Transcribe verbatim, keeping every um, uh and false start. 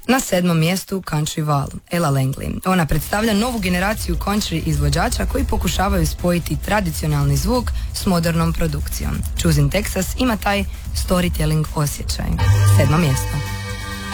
Na sedmom mjestu Country Val, Ella Langley. Ona predstavlja novu generaciju country izvođača koji pokušavaju spojiti tradicionalni zvuk s modernom produkcijom. Choosing Texas ima taj storytelling osjećaj. Sedmo mjesto.